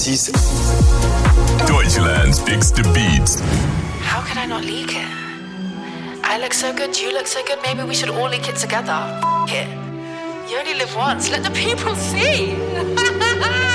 6. Deutschland picks the beats. How could I not leak it? I look so good, you look so good, maybe we should all leak it together. F it. You only live once, let the people see.